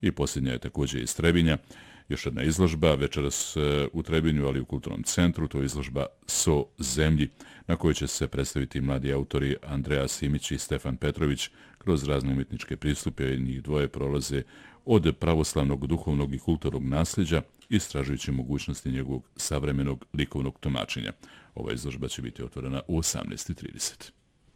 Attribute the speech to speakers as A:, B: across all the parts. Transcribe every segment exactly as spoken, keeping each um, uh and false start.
A: I posljednja je također iz Trebinja. Još jedna izložba, večeras u Trebinju, ali u Kulturnom centru, to je izložba So zemlji, na kojoj će se predstaviti mladi autori Andreja Simić i Stefan Petrović kroz razne umjetničke pristupe. Njih dvoje prolaze od pravoslavnog, duhovnog i kulturnog nasljeđa, istražujući mogućnosti njegovog savremenog likovnog tumačenja. Ova izložba će biti otvorena u osamnaest i trideset.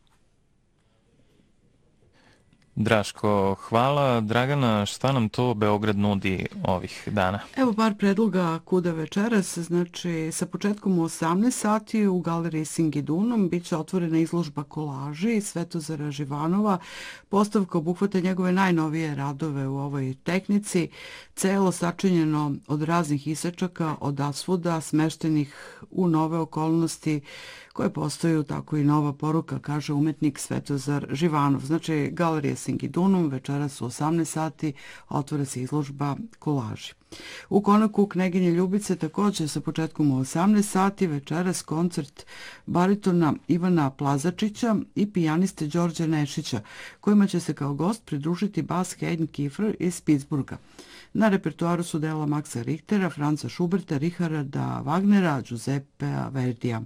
B: Draško, hvala. Dragana, šta nam to Beograd nudi ovih dana?
C: Evo par predloga kuda večeras. Znači, sa početkom u osamnaest sati u galeriji Singidunom bit će otvorena izložba kolaži Svetozara Živanova. Postavka obuhvata njegove najnovije radove u ovoj tehnici, celo sačinjeno od raznih isečaka, od asvuda, smeštenih u nove okolnosti koje postaju tako i nova poruka, kaže umetnik Svetozar Živanov. Znači, galerija Singidunum večeras u osamnaest sati otvara se izložba kolaži. U Konaku Kneginje Ljubice također sa početkom u osamnaest sati večeras koncert baritona Ivana Plazačića i pijaniste Đorđa Nešića, kojima će se kao gost pridružiti bas Hayden Kiefer iz Pittsburgha. Na repertuaru su dela Maxa Richtera, Franza Schuberta, Richarda Wagnera, Giuseppea Verdija.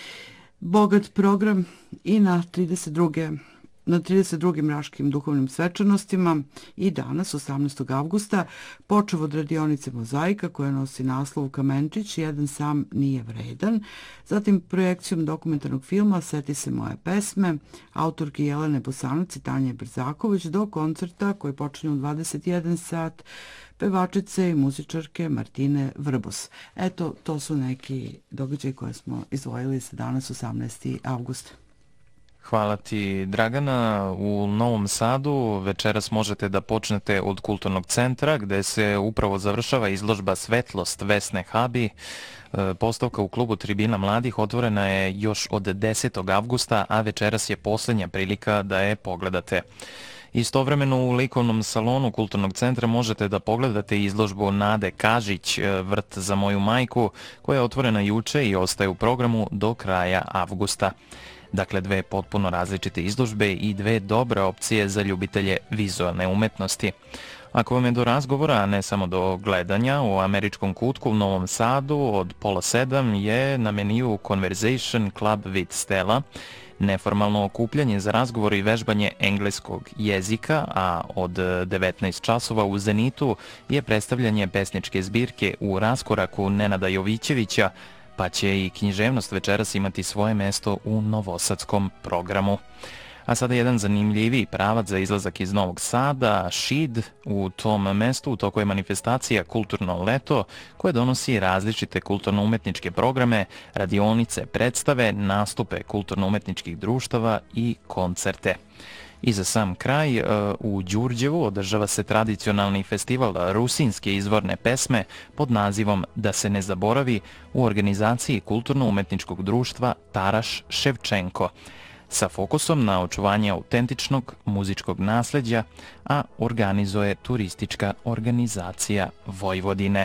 C: Bogat program i na trideset druge na trideset drugim raškim duhovnim svečanostima i danas, osamnaestog avgusta, počev od radionice Mozaika koja nosi naslov Kamenčić, jedan sam nije vredan, zatim projekcijom dokumentarnog filma Seti se moje pesme, autorki Jelene Bosanac i Tanje Brzaković, do koncerta koji počinje u dvadeset jedan sat, pevačice i muzičarke Martine Vrbos. Eto, to su neki događaji koje smo izdvojili za danas, osamnaesti avgust.
B: Hvala ti, Dragana. U Novom Sadu večeras možete da počnete od Kulturnog centra, gde se upravo završava izložba Svetlost Vesne Habi. Postavka u klubu Tribina mladih otvorena je još od desetog avgusta, a večeras je posljednja prilika da je pogledate. Istovremeno u likovnom salonu Kulturnog centra možete da pogledate izložbu Nade Kažić, Vrt za moju majku, koja je otvorena juče i ostaje u programu do kraja avgusta. Dakle, dve potpuno različite izložbe i dve dobre opcije za ljubitelje vizualne umetnosti. Ako vam je do razgovora, a ne samo do gledanja, u Američkom kutku u Novom Sadu od pola sedam je na meniju Conversation Club with Stella, neformalno okupljanje za razgovor i vežbanje engleskog jezika, a od devetnaest časova u Zenitu je predstavljanje pesničke zbirke U raskoraku Nenada Jovićevića, pa će i književnost večeras imati svoje mesto u novosadskom programu. A sada jedan zanimljiviji pravac za izlazak iz Novog Sada, Šid. U tom mestu u toku je manifestacija Kulturno leto, koje donosi različite kulturno-umetničke programe, radionice, predstave, nastupe kulturno-umetničkih društava i koncerte. I za sam kraj, u Đurđevu održava se tradicionalni festival rusinske izvorne pesme pod nazivom Da se ne zaboravi u organizaciji kulturno-umetničkog društva Taraš Ševčenko, sa fokusom na očuvanje autentičnog muzičkog nasljeđa, a organizuje turistička organizacija Vojvodine.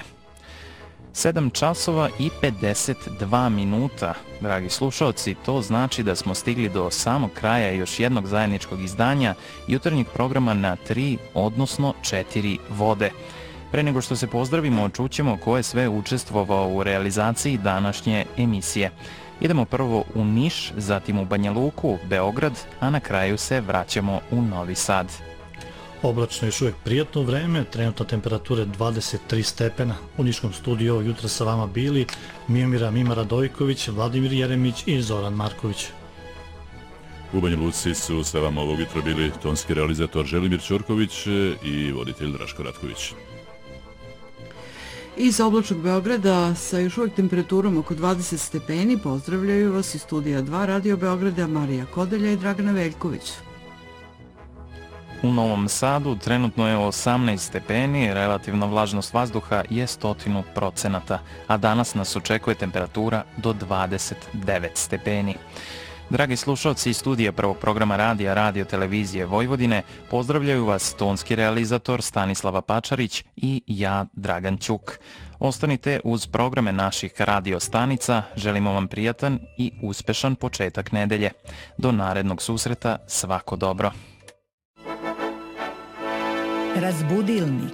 B: sedam časova i pedeset dva minuta, dragi slušalci, to znači da smo stigli do samog kraja još jednog zajedničkog izdanja jutarnjeg programa na tri, odnosno četiri vode. Pre nego što se pozdravimo, čućemo ko je sve učestvovao u realizaciji današnje emisije. Idemo prvo u Niš, zatim u Banja Luku, Beograd, a na kraju se vraćamo u Novi Sad.
D: Oblačno je još uvijek prijatno vreme, trenutna temperatura dvadeset tri stepena. U Niškom studiju jutra sa vama bili Mijomira Mima Radojković, Vladimir Jeremić i Zoran Marković.
A: U Banja Luci su sa vama ovog jutra bili tonski realizator Želimir Ćorković i voditelj Draško Ratković.
C: Iz oblačnog Beograda sa još uvijek temperaturom oko dvadeset stepeni pozdravljaju vas iz studija dva Radio Beograda Marija Kodelja i Dragana Veljković.
B: U Novom Sadu trenutno je osamnaest stepeni, relativna vlažnost vazduha je sto procenata, a danas nas očekuje temperatura do dvadeset devet stepeni. Dragi slušalci iz studija prvog programa radija Radio Televizije Vojvodine, pozdravljaju vas tonski realizator Stanislava Pačarić i ja, Dragan Ćuk. Ostanite uz programe naših radio stanica, želimo vam prijatan i uspešan početak nedelje. Do narednog susreta, svako dobro.
E: Razbudilnik.